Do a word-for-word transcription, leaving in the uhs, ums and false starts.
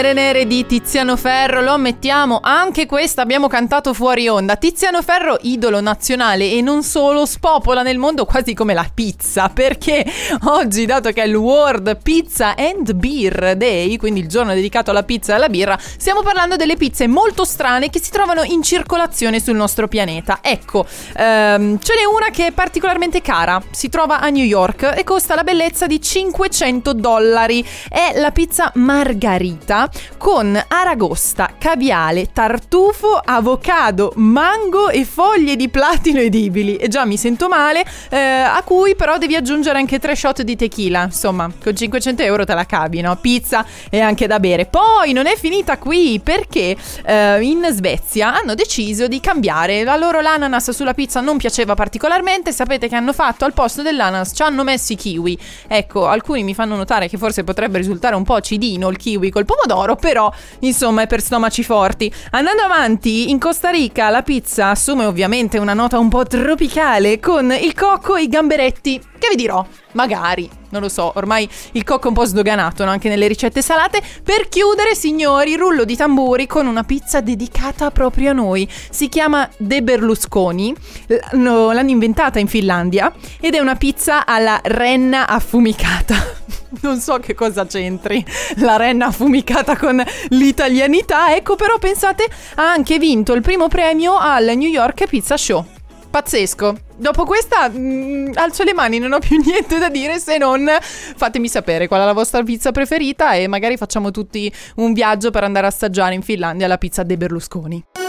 Nere di Tiziano Ferro, lo ammettiamo, anche questa abbiamo cantato fuori onda. Tiziano Ferro, idolo nazionale e non solo, spopola nel mondo quasi come la pizza, perché oggi, dato che è il World Pizza and Beer Day, quindi il giorno dedicato alla pizza e alla birra, stiamo parlando delle pizze molto strane che si trovano in circolazione sul nostro pianeta. Ecco, ehm, ce n'è una che è particolarmente cara, si trova a New York e costa la bellezza di cinquecento dollari. È la pizza Margarita con aragosta, caviale, tartufo, avocado, mango e foglie di platino edibili. E già mi sento male, eh, a cui però devi aggiungere anche tre shot di tequila. Insomma, con cinquecento euro te la cavi, no? Pizza e anche da bere. Poi non è finita qui, perché eh, in Svezia hanno deciso di cambiare. A loro l'ananas sulla pizza non piaceva particolarmente. Sapete che hanno fatto? Al posto dell'ananas ci hanno messo i kiwi. Ecco, alcuni mi fanno notare che forse potrebbe risultare un po' acidino il kiwi col pomodoro, però insomma è per stomaci forti. Andando avanti, in Costa Rica la pizza assume ovviamente una nota un po' tropicale con il cocco e i gamberetti. Che vi dirò? Magari, non lo so, ormai il cocco è un po' sdoganato, no? Anche nelle ricette salate. Per chiudere, signori, rullo di tamburi con una pizza dedicata proprio a noi. Si chiama De Berlusconi, L- l'hanno inventata in Finlandia ed è una pizza alla renna affumicata. Non so che cosa c'entri la renna affumicata con l'italianità, ecco, però pensate, ha anche vinto il primo premio al New York Pizza Show. Pazzesco. Dopo questa mh, alzo le mani, non ho più niente da dire se non fatemi sapere qual è la vostra pizza preferita e magari facciamo tutti un viaggio per andare a assaggiare in Finlandia la pizza De Berlusconi.